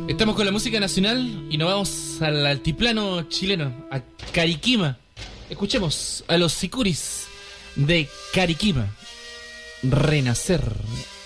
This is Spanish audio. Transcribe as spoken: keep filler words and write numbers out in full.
Estamos con la música nacional y nos vamos al altiplano chileno, a Cariquima. Escuchemos a los sicuris de Cariquima. Renacer.